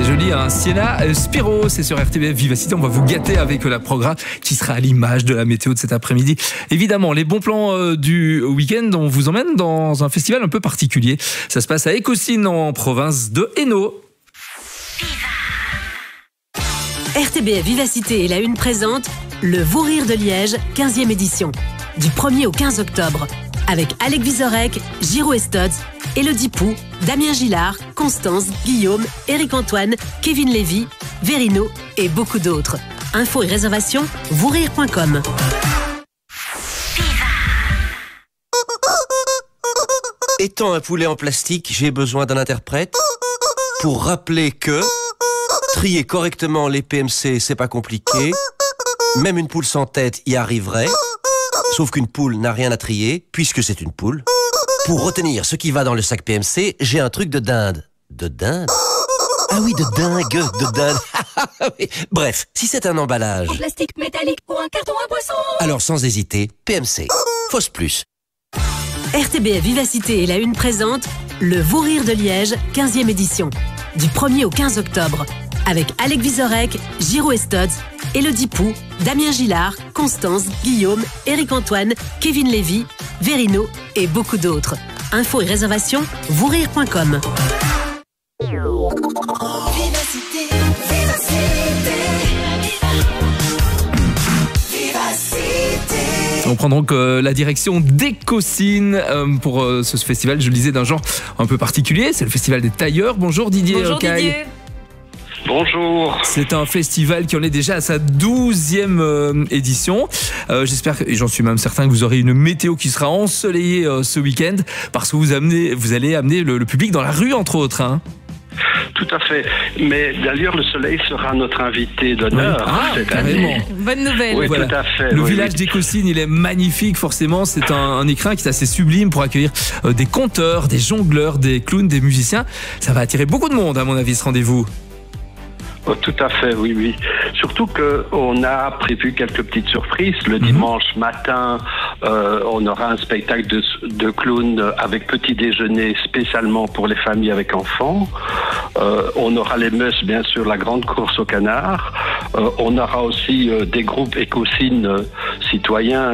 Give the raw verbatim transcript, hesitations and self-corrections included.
C'est joli, hein. Sienna Spiro, c'est sur R T B F Vivacité. On va vous gâter avec la programme qui sera à l'image de la météo de cet après-midi. Évidemment, les bons plans euh, du week-end, on vous emmène dans un festival un peu particulier. Ça se passe à Écossynes, en province de Hainaut. R T B F Vivacité et la Une présente le Vous Rire de Liège, quinzième édition. Du premier au quinze octobre. Avec Alec Vizorek, Giro Estodz, Elodie Pou, Damien Gillard, Constance, Guillaume, Éric Antoine, Kevin Lévy, Verino et beaucoup d'autres. Infos et réservations, vous rire point com. Étant un poulet en plastique, j'ai besoin d'un interprète pour rappeler que trier correctement les P M C, c'est pas compliqué. Même une poule sans tête y arriverait. Sauf qu'une poule n'a rien à trier, puisque c'est une poule. Pour retenir ce qui va dans le sac P M C, j'ai un truc de dinde. De dinde? Ah oui, de dingue, de dinde. Bref, si c'est un emballage... En plastique, métallique ou un carton à boisson. Alors sans hésiter, P M C. Fausse plus. R T B F Vivacité et la Une présente le Vous Rire de Liège, quinzième édition. Du premier au quinze octobre. Avec Alec Vizorek, Giro Estodz, Elodie Pou, Damien Gillard, Constance, Guillaume, Éric Antoine, Kevin Lévy, Verino et beaucoup d'autres. Infos et réservations, vous rire point com. Vivacité, vivacité, vivacité. On prend donc euh, la direction d'Écossynes euh, pour euh, ce festival, je le disais, d'un genre un peu particulier. C'est le festival des tailleurs. Bonjour Didier. Bonjour Caille. Didier. Bonjour. C'est un festival qui en est déjà à sa douzième euh, édition. Euh, j'espère, et j'en suis même certain, que vous aurez une météo qui sera ensoleillée euh, ce week-end, parce que vous, amenez, vous allez amener le, le public dans la rue, entre autres. Hein. Tout à fait. Mais d'ailleurs, le soleil sera notre invité d'honneur Ah, cette carrément. année. Bonne nouvelle. Oui, Voilà. tout à fait. Le oui, village oui. d'Écossynes, il est magnifique, forcément. C'est un, un écrin qui est assez sublime pour accueillir euh, des conteurs, des jongleurs, des clowns, des musiciens. Ça va attirer beaucoup de monde, à mon avis, ce rendez-vous. Oh, tout à fait, oui, oui. Surtout qu'on a prévu quelques petites surprises. Le Mhm. dimanche matin, euh, on aura un spectacle de, de clowns avec petit déjeuner spécialement pour les familles avec enfants. Euh, on aura les Meusses, bien sûr, la grande course au canard. Euh, on aura aussi euh, des groupes Écossynes euh, citoyens